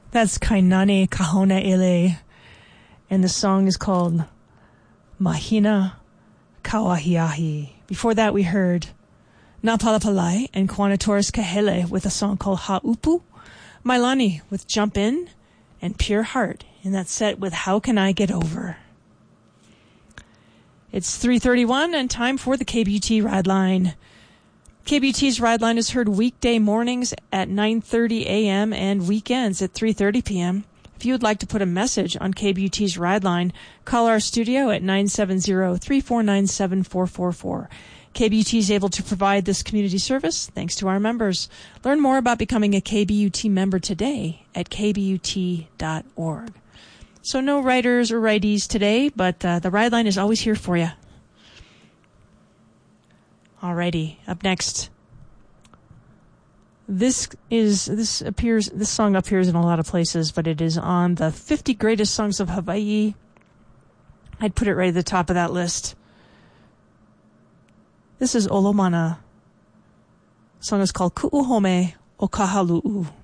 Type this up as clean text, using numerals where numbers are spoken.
That's Kainani Kahona Ele, and the song is called Mahina Kawahiahi. Before that, we heard Napalapalai and Kwanatoris Kahele with a song called Haupu, Mailani with Jump In, and Pure Heart in that set with How Can I Get Over. It's 3:31 and time for the KBUT Ride Line. KBUT's Ride Line is heard weekday mornings at 9:30 a.m. and weekends at 3:30 p.m. If you would like to put a message on KBUT's Ride Line, call our studio at 970-349-7444. KBUT is able to provide this community service thanks to our members. Learn more about becoming a KBUT member today at kbut.org. So no writers or writees today, but the Ride Line is always here for you. Alrighty, up next. This song appears in a lot of places, but it is on the 50 Greatest Songs of Hawaii. I'd put it right at the top of that list. This is Olomana. The song is called Ku'uhome o Kahalu'u.